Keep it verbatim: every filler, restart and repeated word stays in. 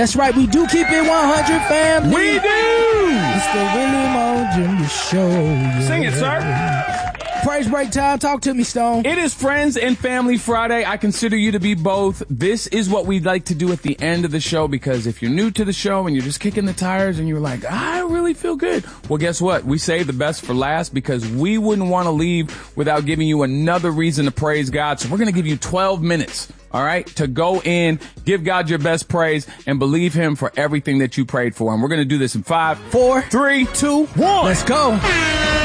That's right, we do keep it one hundred, family. We do. It's the Willie Mo Junior Show. Yeah. Sing it, sir. Praise break time. Talk to me, Stone. It is Friends and Family Friday. I consider you to be both. This is what we'd like to do at the end of the show, because if you're new to the show and you're just kicking the tires and you're like, I really feel good. Well, guess what? We save the best for last, because we wouldn't want to leave without giving you another reason to praise God. So we're going to give you twelve minutes. All right, to go in, give God your best praise, and believe him for everything that you prayed for. And we're going to do this in five, four, three, two, one. Let's go.